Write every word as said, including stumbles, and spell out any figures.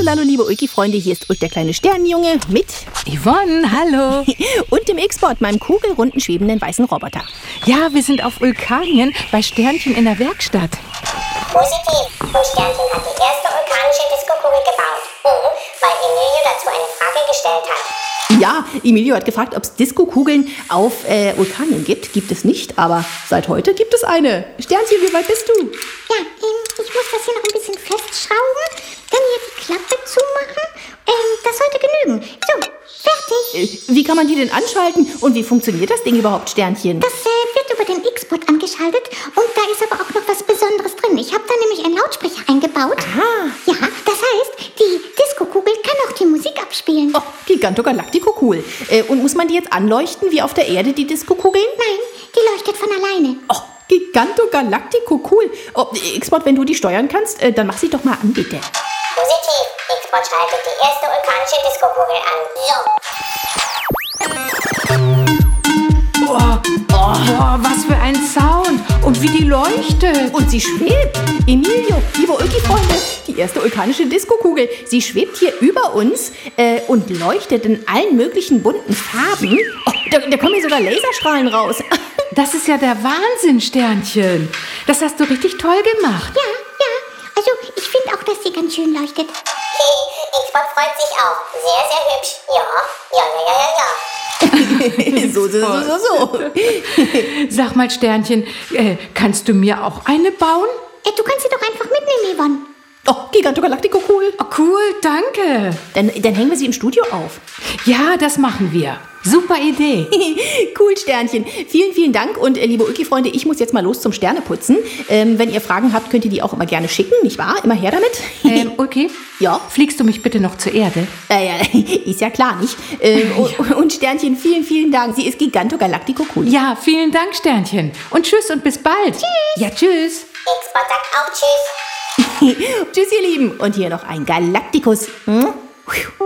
lalo, liebe Ulki-Freunde, hier ist Ulk, der kleine Sternenjunge, mit Yvonne, hallo. und dem X-Bot, meinem kugelrunden, schwebenden weißen Roboter. Ja, wir sind auf Ulkanien bei Sternchen in der Werkstatt. Positiv. Und Sternchen hat die erste vulkanische Diskokugel gebaut. Mhm, weil Emilio dazu eine Frage gestellt hat. Ja, Emilio hat gefragt, ob es Diskokugeln auf äh, Vulkanien gibt. Gibt es nicht, aber seit heute gibt es eine. Sternchen, wie weit bist du? Ja, ähm, ich muss das hier noch ein bisschen festschrauben, dann hier die Klappe zumachen. Ähm, das sollte genügen. So, fertig. Äh, wie kann man die denn anschalten und wie funktioniert das Ding überhaupt, Sternchen? Das äh, wird über den X-Bot angeschaltet und da ist aber auch noch was Besonderes drin. Ich habe da nämlich einen Lautsprecher eingebaut. Ah. Ja, das heißt, die Diskokugel kann auch die Musik abspielen. Oh, Gigantogalactico, cool. Äh, und muss man die jetzt anleuchten, wie auf der Erde, die Diskokugeln? Nein, die leuchtet von alleine. Oh, Gigantogalactico, cool. Oh, X-Bot, wenn du die steuern kannst, äh, dann mach sie doch mal an, bitte. Positiv. X-Bot schaltet die erste vulkanische Diskokugel an. So. Oh, oh, was für ein Sound und wie die leuchtet. Und sie schwebt. Emilio, liebe Ulki-Freunde, die erste vulkanische Diskokugel. Sie schwebt hier über uns äh, und leuchtet in allen möglichen bunten Farben. Oh, da, da kommen hier sogar Laserstrahlen raus. Das ist ja der Wahnsinn, Sternchen. Das hast du richtig toll gemacht. Ja, ja. Also, ich finde auch, dass sie ganz schön leuchtet. X-Bot freut sich auch. Sehr, sehr hübsch. Ja, ja, ja, ja, ja, ja. so, so, so, so, so. Sag mal, Sternchen, äh, kannst du mir auch eine bauen? Äh, du kannst sie doch einfach mitnehmen, Yvonne. Oh, Gigantogalactico, cool. Oh, cool, danke. Dann, dann hängen wir sie im Studio auf. Ja, das machen wir. Super Idee. Cool, Sternchen. Vielen, vielen Dank. Und äh, liebe Ulki-Freunde, ich muss jetzt mal los zum Sterneputzen. Ähm, wenn ihr Fragen habt, könnt ihr die auch immer gerne schicken, nicht wahr? Immer her damit. ähm, okay. Ja. Fliegst du mich bitte noch zur Erde? Äh, ja, ist ja klar, nicht? Ähm, und, und Sternchen, vielen, vielen Dank. Sie ist Gigantogalactico, cool. Ja, vielen Dank, Sternchen. Und tschüss und bis bald. Tschüss. Ja, tschüss. X-Bot sagt auch Tschüss. Tschüss, ihr Lieben. Und hier noch ein Galaktikus. Hm?